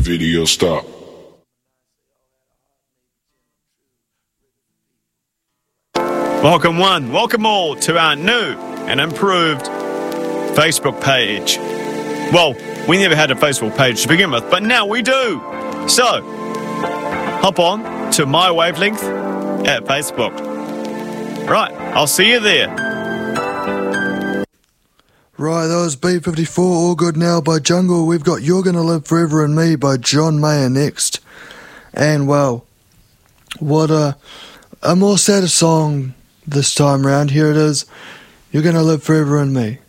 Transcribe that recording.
video stop. Welcome all to our new and improved Facebook page. Well, we never had a Facebook page to begin with, but now we do. So, hop on to My Wavelength at Facebook. Right, I'll see you there. Right, that was B54, All Good Now by Jungle. We've got You're Gonna Live Forever in Me by John Mayer next. And, well, what a more sadder song this time round. Here it is, You're Gonna Live Forever in Me.